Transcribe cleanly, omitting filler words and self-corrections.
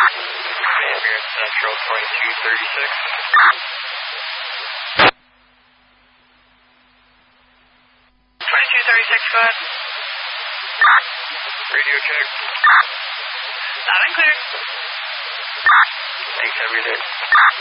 Here Central 2236. 2236, go ahead. Radio check. Loud and clear. Thanks, every day.